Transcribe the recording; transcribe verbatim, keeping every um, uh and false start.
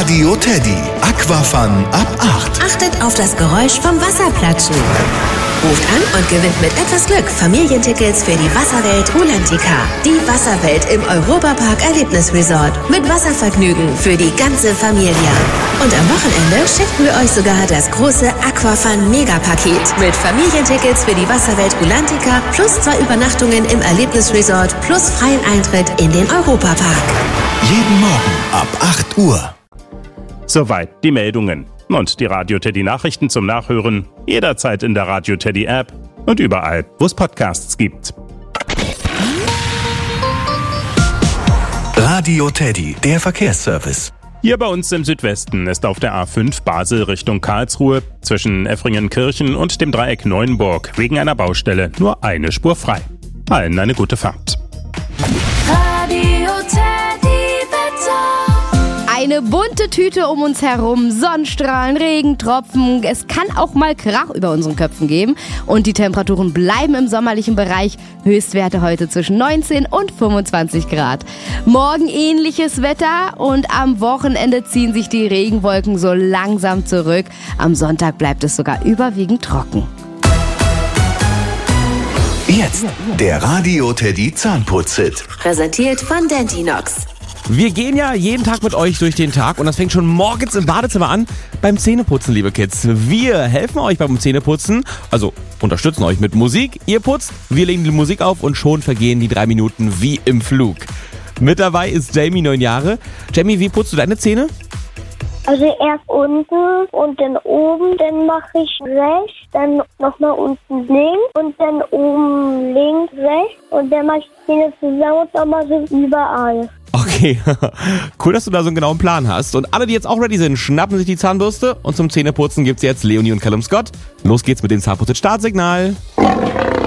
Radio Teddy. Aquafun ab acht. Achtet auf das Geräusch vom Wasserplatschen. Ruft an und gewinnt mit etwas Glück Familientickets für die Wasserwelt Rulantica. Die Wasserwelt im Europapark Erlebnisresort. Mit Wasservergnügen für die ganze Familie. Und am Wochenende schicken wir euch sogar das große Aquafun Megapaket. Mit Familientickets für die Wasserwelt Rulantica plus zwei Übernachtungen im Erlebnisresort plus freien Eintritt in den Europapark. Jeden Morgen ab acht Uhr. Soweit die Meldungen. Und die Radio Teddy Nachrichten zum Nachhören jederzeit in der Radio Teddy App und überall, wo es Podcasts gibt. Radio Teddy, der Verkehrsservice. Hier bei uns im Südwesten ist auf der A fünf Basel Richtung Karlsruhe zwischen Effringenkirchen und dem Dreieck Neuenburg wegen einer Baustelle nur eine Spur frei. Allen eine gute Fahrt. Radio Teddy Wetter. Eine bunte Tüte um uns herum, Sonnenstrahlen, Regentropfen. Es kann auch mal Krach über unseren Köpfen geben. Und die Temperaturen bleiben im sommerlichen Bereich. Höchstwerte heute zwischen neunzehn und fünfundzwanzig Grad. Morgen ähnliches Wetter und am Wochenende ziehen sich die Regenwolken so langsam zurück. Am Sonntag bleibt es sogar überwiegend trocken. Jetzt der Radio Teddy Zahnputz-Hit. Präsentiert von Dentinox. Wir gehen ja jeden Tag mit euch durch den Tag und das fängt schon morgens im Badezimmer an beim Zähneputzen, liebe Kids. Wir helfen euch beim Zähneputzen, also unterstützen euch mit Musik. Ihr putzt, wir legen die Musik auf und schon vergehen die drei Minuten wie im Flug. Mit dabei ist Jamie, neun Jahre. Jamie, wie putzt du deine Zähne? Also erst unten und dann oben, dann mache ich rechts, dann nochmal unten links und dann oben links, rechts und dann mache ich die Zähne zusammen und nochmal so überall. Okay, cool, dass du da so einen genauen Plan hast. Und alle, die jetzt auch ready sind, schnappen sich die Zahnbürste und zum Zähneputzen gibt's jetzt Leonie und Callum Scott. Los geht's mit dem Zahnputz-Startsignal.